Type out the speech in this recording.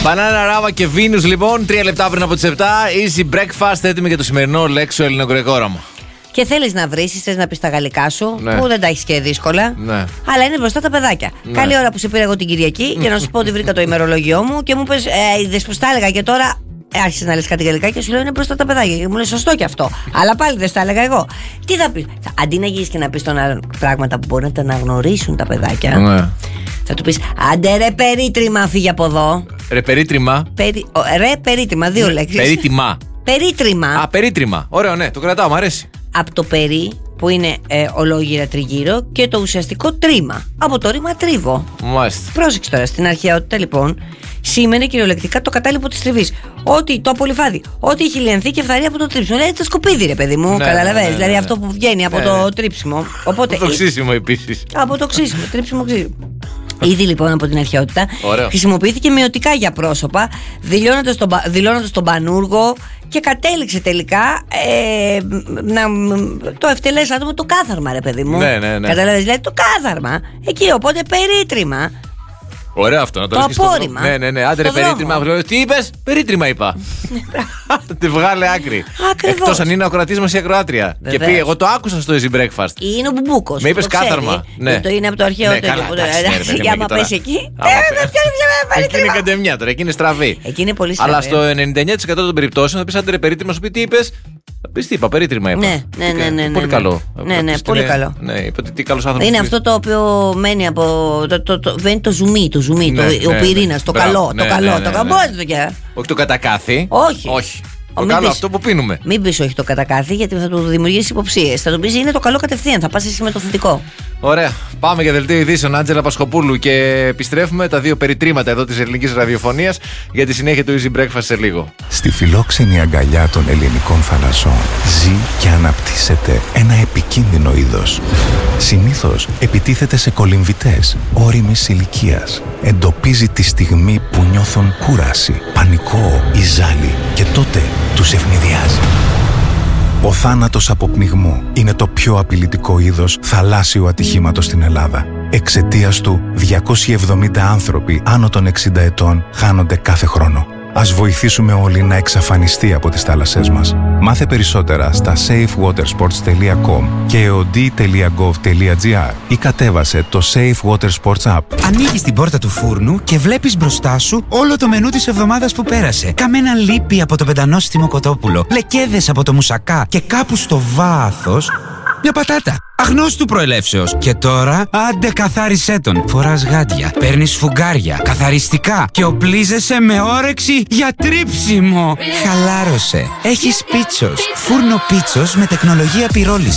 Μπανάνα, Ράβα και Βίνους λοιπόν, 3 λεπτά πριν από τις 7. Easy breakfast, έτοιμη για το σημερινό λέξιο ελληνοκρικό όραμα. Και θέλεις να βρεις, θες να πεις τα γαλλικά σου, Ναι. που δεν τα έχεις και δύσκολα. Ναι. Αλλά είναι μπροστά τα παιδάκια. Ναι. Καλή ώρα που σε πήρα εγώ την Κυριακή για να σου πω ότι βρήκα το ημερολόγιό μου και μου είπες, είδες πως τα έλεγα και τώρα. Άρχισες να λες κάτι γαλλικά και σου λέω είναι μπροστά τα παιδάκια. Και μου λέει σωστό κι αυτό. Αλλά πάλι δεν τα έλεγα εγώ. Τι θα πεις, αντί να γυρίσεις και να πεις τον άλλον πράγματα που μπορεί να τα αναγνωρίσουν τα παιδάκια, Ναι. θα του πεις άντε ρε περίτριμα, φύγε από εδώ. Ρε περίτριμα. Ρε περίτριμα, δύο λέξεις. Περίτιμα. Περίτριμα. Α, περίτριμα. Ωραίο, ναι, το κρατάω, μου αρέσει. Από το περί που είναι ολόγυρα τριγύρω και το ουσιαστικό τρίμα. Από το ρήμα τρίβο. Μάλιστα. Πρόσεξε τώρα, στην αρχαιότητα λοιπόν σήμαινε κυριολεκτικά το κατάλοιπο τη τριβή. Ότι το απολυφάδι, ό,τι έχει λιανθεί και φθαρεί από το τρίψιμο. Δηλαδή το σκουπίδι, ρε παιδί μου, Ναι, καταλαβαίνεις. ναι. Δηλαδή αυτό που βγαίνει από το τρίψιμο. Οπότε, Το ξύσιμο επίσης. από το ξύσιμο, τρίψιμο ξύσιμο. Ήδη λοιπόν από την αρχαιότητα Ωραίο. χρησιμοποιήθηκε μειωτικά για πρόσωπα, δηλώνοντας τον πανούργο και κατέληξε τελικά το ευτελές άτομο το κάθαρμα, ρε παιδί μου. Ναι. Καταλαβαίνεις, δηλαδή το κάθαρμα. Εκεί οπότε περίτριμα. Ωραίο αυτό, να το Το ρίξεις στο απόρριμα. δρόμο. Ναι, άντε ρε Στο δρόμο. περίτριμα. Τι είπες, περίτριμα είπα. Τη βγάλε άκρη. Ακριβώς. Εκτός αν είναι ο ακροατής μας ή η ακροάτρια. Και Βεβαίως. πει, εγώ το άκουσα στο Easy Breakfast. Είναι ο Μπουμπούκος. Με είπες το ξέρει. κάθαρμα. Ναι. Το είναι από το αρχαίο Ναι, τέλειο καλά, που εντάξει, ναι, ρε παιδί μου, και άμα και τώρα. πες εκεί. Άμα Δεν πιάνει πια Εκεί είναι περίτριμα. καντεμιά τώρα, εκεί είναι στραβή. Εκεί είναι πολύ στραβή. Αλλά στο 99% των περιπτώσεων θα πεις άντε ρε περίτριμα, σου πει τι είπες. Θα πεις τι είπα, περίτριμα είπα. Ναι. Πολύ καλό. Ναι, πολύ καλό. Ναι, είπε ότι τι καλός άνθρωπος. Είναι αυτό το οποίο μένει από. Βαίνει το ζουμί, ο πυρήνας, το καλό. Το καλό. Πώς το και. Όχι το κατακάθι. Όχι. Το Μην καλό πεις. αυτό που πίνουμε. Μην πεις όχι το κατακάθι, γιατί θα του δημιουργήσει υποψίες. Θα του πεις είναι το καλό κατευθείαν. Θα πας εσύ με το θετικό. Ωραία. Πάμε για δελτίο ειδήσεων. Άντζελα Πασχοπούλου και επιστρέφουμε τα δύο περιτρήματα εδώ της ελληνικής ραδιοφωνίας για τη συνέχεια του Easy Breakfast σε λίγο. Στη φιλόξενη αγκαλιά των ελληνικών θαλασσών ζει και αναπτύσσεται ένα επικίνδυνο είδος. Συνήθως επιτίθεται σε κολυμβητές όριμης ηλικίας. Εντοπίζει τη στιγμή που νιώθουν κούραση, πανικό ή ζάλι και τότε τους ευνηδιάζει. Ο θάνατος από πνιγμό είναι το πιο απειλητικό είδος θαλάσσιου ατυχήματος στην Ελλάδα. Εξαιτίας του, 270 άνθρωποι άνω των 60 ετών χάνονται κάθε χρόνο. Ας βοηθήσουμε όλοι να εξαφανιστεί από τις θάλασσές μας. Μάθε περισσότερα στα safewatersports.com και eod.gov.gr ή κατέβασε το Safe Water Sports App. Ανοίγεις την πόρτα του φούρνου και βλέπεις μπροστά σου όλο το μενού της εβδομάδας που πέρασε. Καμένα λίπη από το πεντανόστιμο κοτόπουλο, λεκέδες από το μουσακά και κάπου στο βάθος μια πατάτα. Αγνώστου προελεύσεως. Και τώρα, άντε καθάρισέ τον. Φοράς γάντια, παίρνεις φουγγάρια, καθαριστικά και οπλίζεσαι με όρεξη για τρίψιμο. Χαλάρωσε. Έχεις Πίτσος. Φούρνο Πίτσος με τεχνολογία πυρόλης.